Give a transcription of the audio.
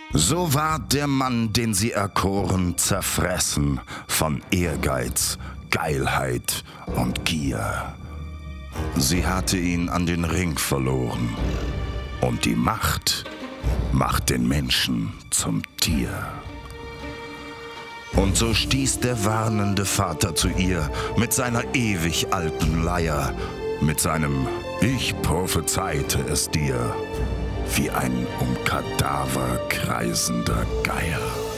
So ward der Mann, den sie erkoren, zerfressen von Ehrgeiz, Geilheit und Gier. Sie hatte ihn an den Ring verloren, und die Macht macht den Menschen zum Tier. Und so stieß der warnende Vater zu ihr mit seiner ewig alten Leier, mit seinem »Ich prophezeite es dir«, wie ein um Kadaver kreisender Geier.